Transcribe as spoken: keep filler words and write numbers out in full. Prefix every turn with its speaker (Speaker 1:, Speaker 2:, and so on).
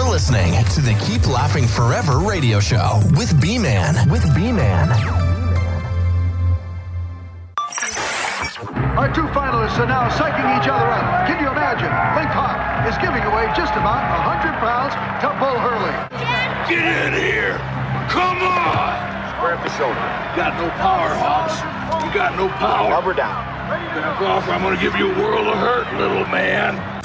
Speaker 1: listening to the Keep Laughing Forever radio show with B-Man. With B-Man.
Speaker 2: Our two finalists are now psyching each other up. Can you imagine? Link Hawk is giving away just about one hundred pounds to Bull Hurley.
Speaker 3: Get in here! Come on!
Speaker 4: Grab the shoulder.
Speaker 3: Got no power, Hawks. You got no power.
Speaker 4: Rubber down.
Speaker 3: Back off, or I'm gonna give you a world of hurt, little man.